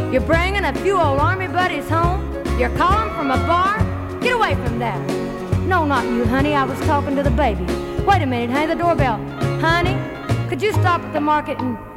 You're bringing a few old army buddies home. You're calling from a bar. Get away from there. No, not you, honey. I was talking to the baby. Wait a minute, honey. The doorbell. Honey, could you stop at the market and